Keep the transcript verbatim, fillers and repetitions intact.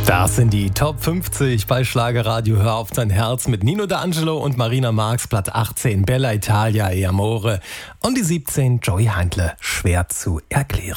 Das sind die Top fünfzig bei Schlagerradio Hör auf dein Herz mit Nino D'Angelo und Marina Marx, Platz achtzehn Bella Italia e Amore und die siebzehn Joey Heindle, schwer zu erklären.